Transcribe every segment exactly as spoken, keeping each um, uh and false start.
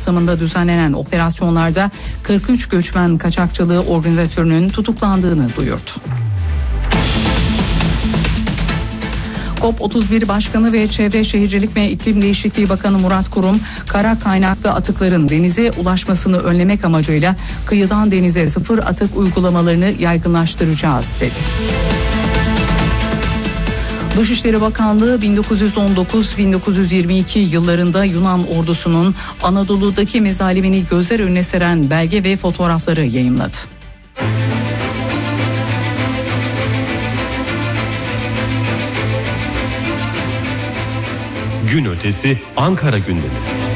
kapsamında düzenlenen operasyonlarda kırk üç göçmen kaçakçılığı organizatörünün tutuklandığını duyurdu. COP otuz bir Başkanı ve Çevre Şehircilik ve İklim Değişikliği Bakanı Murat Kurum, kara kaynaklı atıkların denize ulaşmasını önlemek amacıyla kıyıdan denize sıfır atık uygulamalarını yaygınlaştıracağız dedi. Dışişleri Bakanlığı bin dokuz yüz on dokuz bin dokuz yüz yirmi iki yıllarında Yunan ordusunun Anadolu'daki mezalimini gözler önüne seren belge ve fotoğrafları yayımladı. Gün ötesi Ankara gündemi.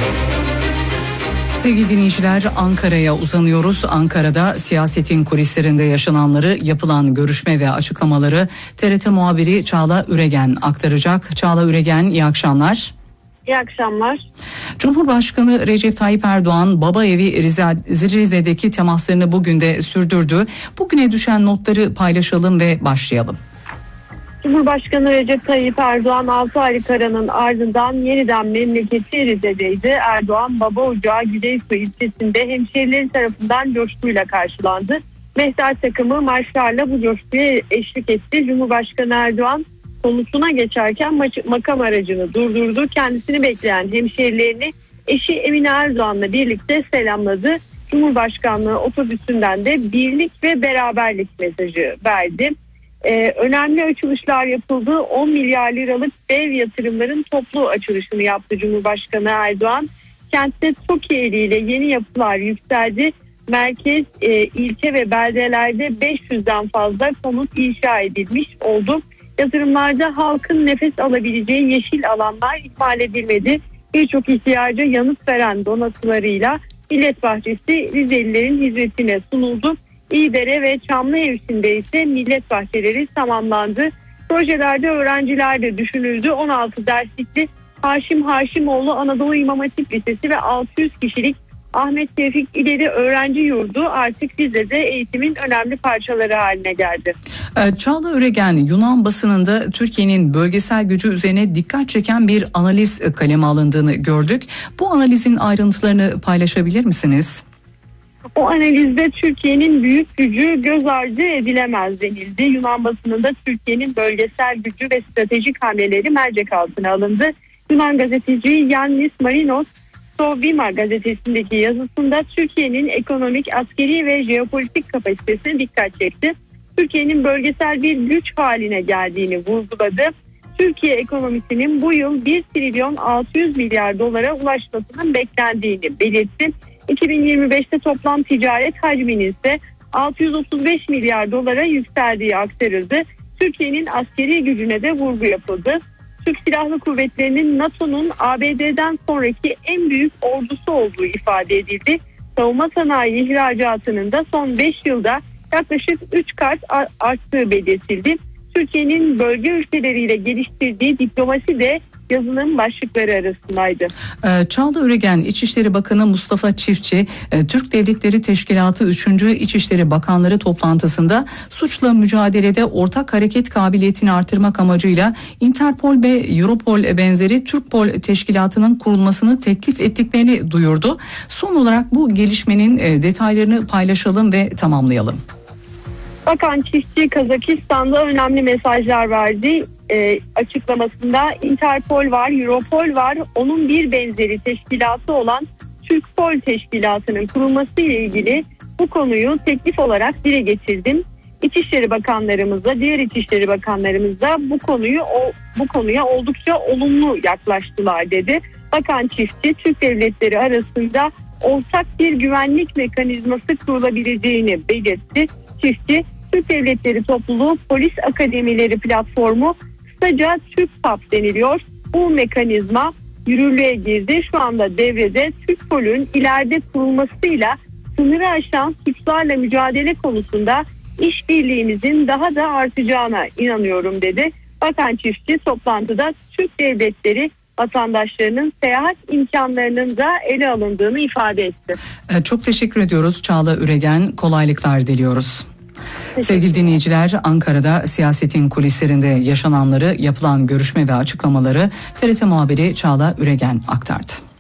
Sevgili dinleyiciler, Ankara'ya uzanıyoruz. Ankara'da siyasetin kulislerinde yaşananları, yapılan görüşme ve açıklamaları T R T muhabiri Çağla Üregen aktaracak. Çağla Üregen, iyi akşamlar. İyi akşamlar. Cumhurbaşkanı Recep Tayyip Erdoğan, Baba Evi Rize'deki temaslarını bugün de sürdürdü. Bugüne düşen notları paylaşalım ve başlayalım. Cumhurbaşkanı Recep Tayyip Erdoğan altı aylık aranın ardından yeniden memleketi Rize'deydi. Erdoğan Baba Ocağı Güneysu ilçesinde hemşehrileri tarafından coşkuyla karşılandı. Mehter takımı marşlarla bu coşkuya eşlik etti. Cumhurbaşkanı Erdoğan konusuna geçerken makam aracını durdurdu. Kendisini bekleyen hemşehrilerini eşi Emine Erdoğan'la birlikte selamladı. Cumhurbaşkanlığı otobüsünden de birlik ve beraberlik mesajı verdi. Ee, önemli açılışlar yapıldı. on milyar liralık dev yatırımların toplu açılışını yaptı Cumhurbaşkanı Erdoğan. Kentte TOKİ eliyle yeni yapılar yükseldi. Merkez, e, ilçe ve beldelerde beş yüzden fazla konut inşa edilmiş oldu. Yatırımlarda halkın nefes alabileceği yeşil alanlar ihmal edilmedi. Birçok ihtiyaca yanıt veren donatılarıyla Millet Bahçesi Rizelilerin hizmetine sunuldu. İyidere ve Çamlıhemşin'de ise millet bahçeleri tamamlandı. Projelerde öğrenciler de düşünüldü. on altı derslikli Haşim Haşimoğlu Anadolu İmam Hatip Lisesi ve altı yüz kişilik Ahmet Tevfik İleri Öğrenci Yurdu artık Rize'de eğitimin önemli parçaları haline geldi. Çağla Üregen, Yunan basınında Türkiye'nin bölgesel gücü üzerine dikkat çeken bir analiz kaleme alındığını gördük. Bu analizin ayrıntılarını paylaşabilir misiniz? O analizde Türkiye'nin büyük gücü göz ardı edilemez denildi. Yunan basınında Türkiye'nin bölgesel gücü ve stratejik hamleleri mercek altına alındı. Yunan gazeteci Yannis Marinos, Sovima gazetesindeki yazısında Türkiye'nin ekonomik, askeri ve jeopolitik kapasitesine dikkat çekti. Türkiye'nin bölgesel bir güç haline geldiğini vurguladı. Türkiye ekonomisinin bu yıl bir trilyon altı yüz milyar dolara ulaşmasının beklendiğini belirtti. iki bin yirmi beşte toplam ticaret hacminin ise altı yüz otuz beş milyar dolara yükseldiği aktarıldı. Türkiye'nin askeri gücüne de vurgu yapıldı. Türk Silahlı Kuvvetleri'nin NATO'nun A B D'den sonraki en büyük ordusu olduğu ifade edildi. Savunma sanayi ihracatının da son beş yılda yaklaşık üç kat arttığı belirtildi. Türkiye'nin bölge ülkeleriyle geliştirdiği diplomasi de yazının başlıkları arasındaydı. Çağla Üregen, İçişleri Bakanı Mustafa Çiftçi, Türk Devletleri Teşkilatı üçüncü İçişleri Bakanları toplantısında suçla mücadelede ortak hareket kabiliyetini artırmak amacıyla Interpol ve Europol benzeri Türkpol teşkilatının kurulmasını teklif ettiklerini duyurdu. Son olarak bu gelişmenin detaylarını paylaşalım ve tamamlayalım. Bakan Çiftçi Kazakistan'da önemli mesajlar verdi. E, açıklamasında Interpol var, Europol var, onun bir benzeri teşkilatı olan Türkpol teşkilatının kurulması ile ilgili bu konuyu teklif olarak dile getirdim. İçişleri Bakanlarımızla, diğer İçişleri Bakanlarımızla bu konuyu o, bu konuya oldukça olumlu yaklaştılar dedi. Bakan Çiftçi, Türk devletleri arasında ortak bir güvenlik mekanizması kurulabileceğini belirtti. Çiftçi, Türk Devletleri Topluluğu Polis Akademileri Platformu, kısaca TÜRKPAP deniliyor. Bu mekanizma yürürlüğe girdi. Şu anda devrede. TÜRKPOL'ün ileride kurulmasıyla sınırı aşan suçlarla mücadele konusunda işbirliğimizin daha da artacağına inanıyorum dedi. Bakan Çiftçi toplantıda Türk devletleri vatandaşlarının seyahat imkanlarının da ele alındığını ifade etti. Çok teşekkür ediyoruz Çağla Üregen. Kolaylıklar diliyoruz. Sevgili dinleyiciler, Ankara'da siyasetin kulislerinde yaşananları, yapılan görüşme ve açıklamaları T R T muhabiri Çağla Üregen aktardı.